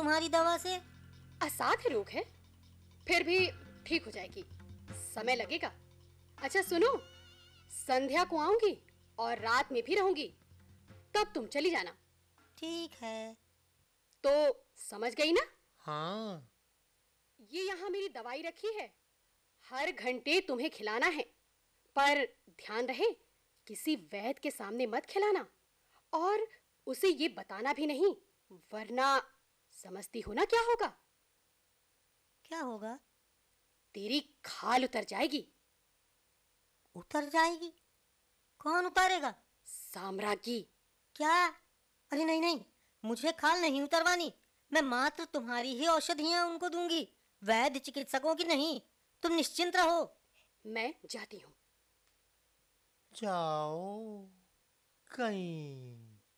तुम्हारी दवा से? असाध्य रोग है, फिर भी ठीक हो जाएगी, समय लगेगा। अच्छा सुनो, संध्या को आऊंगी और रात में भी रहूंगी, तब तुम चली जाना। ठीक है। तो समझ गई ना? हाँ। ये यहाँ मेरी दवाई रखी है, हर घंटे तुम्हें खिलाना है, पर ध्यान रहे किसी वैद्य के सामने मत खिलाना, और उसे ये बताना भी नहीं, वरना समझती हो ना क्या होगा? क्या होगा? तेरी खाल उतर जाएगी। उतर जाएगी? कौन उतारेगा? साम्राज्ञी। क्या? अरे नहीं नहीं, मुझे खाल नहीं उतरवानी। मैं मात्र तुम्हारी ही औषधियां उनको दूंगी, वैद्य चिकित्सकों की नहीं। तुम निश्चिंत रहो। मैं जाती हूँ। जाओ कहीं।